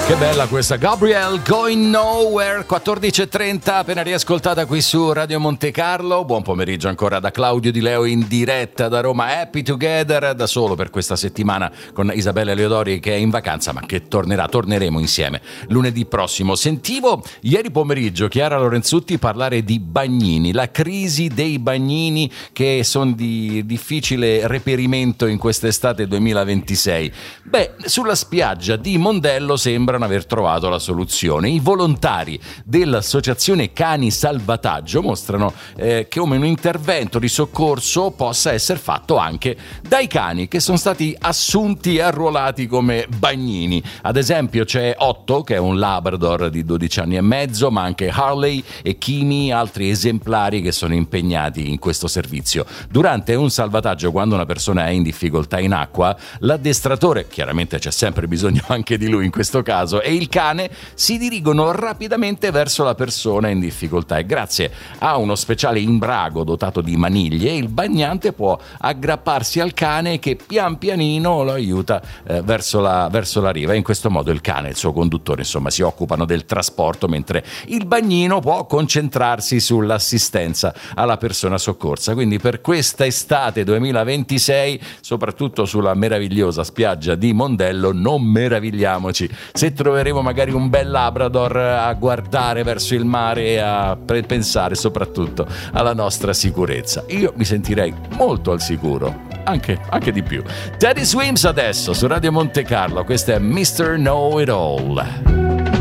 Che bella questa Gabrielle, Going Nowhere, 14.30, appena riascoltata qui su Radio Monte Carlo. Buon pomeriggio ancora da Claudio Di Leo in diretta da Roma. Happy Together, da solo per questa settimana con Isabella Leodori che è in vacanza ma che torneremo insieme lunedì prossimo. Sentivo ieri pomeriggio Chiara Lorenzutti parlare di bagnini, la crisi dei bagnini che sono di difficile reperimento in quest'estate 2026. Beh, sulla spiaggia di Mondello sembrano aver trovato la soluzione. I volontari dell'associazione Cani Salvataggio mostrano che come un intervento di soccorso possa essere fatto anche dai cani che sono stati assunti e arruolati come bagnini. Ad esempio c'è Otto, che è un Labrador di 12 anni e mezzo, ma anche Harley e Kimi, altri esemplari che sono impegnati in questo servizio. Durante un salvataggio, quando una persona è in difficoltà in acqua, l'addestratore, chiaramente c'è sempre bisogno anche di lui in questo caso, e il cane si dirigono rapidamente verso la persona in difficoltà e grazie a uno speciale imbrago dotato di maniglie il bagnante può aggrapparsi al cane che pian pianino lo aiuta verso la riva. In questo modo il cane e il suo conduttore insomma si occupano del trasporto mentre il bagnino può concentrarsi sull'assistenza alla persona soccorsa. Quindi per questa estate 2026, soprattutto sulla meravigliosa spiaggia di Mondello, non meravigliamoci se troveremo magari un bel Labrador a guardare verso il mare e a pensare soprattutto alla nostra sicurezza. Io mi sentirei molto al sicuro, anche di più. Teddy Swims adesso su Radio Monte Carlo, questo è Mr. Know It All.